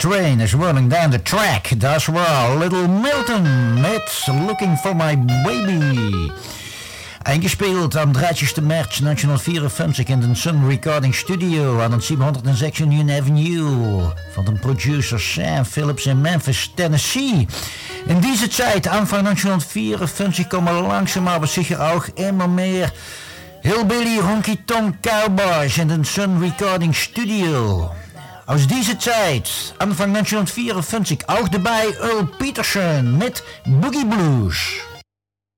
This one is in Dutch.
train is rolling down the track. That's well, Little Milton met Looking for My Baby. Eingespeeld am 30. März 1954 in de Sun Recording Studio aan het 706 Union Avenue van de producer Sam Phillips in Memphis, Tennessee. In deze tijd, Anfang 1954, komen langzaam maar zeker ook immer meer Hillbilly Honky Tonk Cowboys in de Sun Recording Studio. Aus deze tijd, Anfang 1954, auch dabei Earl Peterson met Boogie Blues.